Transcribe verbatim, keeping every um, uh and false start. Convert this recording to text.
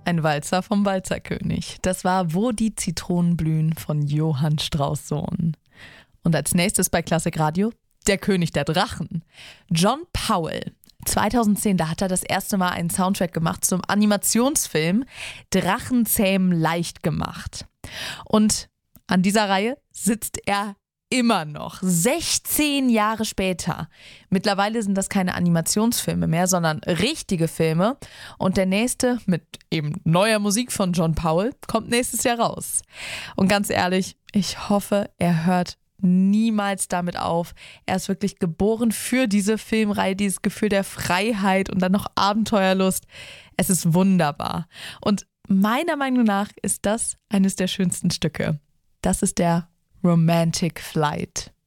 ein Walzer vom Walzerkönig. Das war Wo die Zitronen blühen von Johann Strauss Sohn. Und als nächstes bei Klassik Radio Der König der Drachen. John Powell. zweitausendzehn, da hat er das erste Mal einen Soundtrack gemacht zum Animationsfilm Drachenzähmen leicht gemacht. Und an dieser Reihe sitzt er immer noch, sechzehn Jahre später. Mittlerweile sind das keine Animationsfilme mehr, sondern richtige Filme. Und der nächste mit eben neuer Musik von John Powell kommt nächstes Jahr raus. Und ganz ehrlich, ich hoffe, er hört niemals damit auf. Er ist wirklich geboren für diese Filmreihe, dieses Gefühl der Freiheit und dann noch Abenteuerlust. Es ist wunderbar. Und meiner Meinung nach ist das eines der schönsten Stücke. Das ist der Romantic Flight.